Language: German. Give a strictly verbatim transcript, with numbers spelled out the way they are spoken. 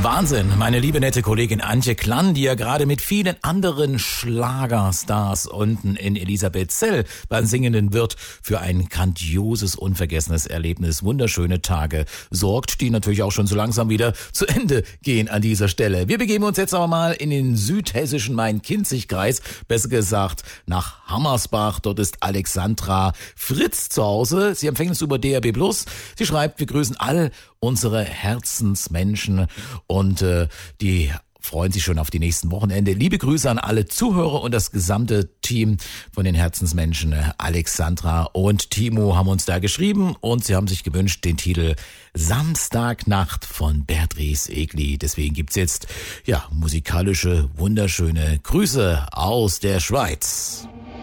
Wahnsinn, meine liebe nette Kollegin Antje Klann, die ja gerade mit vielen anderen Schlagerstars unten in Elisabethzell beim Singenden Wirt für ein grandioses, unvergessenes Erlebnis, wunderschöne Tage sorgt, die natürlich auch schon so langsam wieder zu Ende gehen an dieser Stelle. Wir begeben uns jetzt aber mal in den südhessischen Main-Kinzig-Kreis, besser gesagt nach Hammersbach. Dort ist Alexandra Fritz zu Hause. Sie empfängt uns über D R B plus. Sie schreibt, wir grüßen all unsere Herzensmenschen und äh, die freuen sich schon auf die nächsten Wochenende. Liebe Grüße an alle Zuhörer und das gesamte Team von den Herzensmenschen. Alexandra und Timo haben uns da geschrieben und sie haben sich gewünscht den Titel Samstagnacht von Beatrice Egli. Deswegen gibt's jetzt ja musikalische, wunderschöne Grüße aus der Schweiz.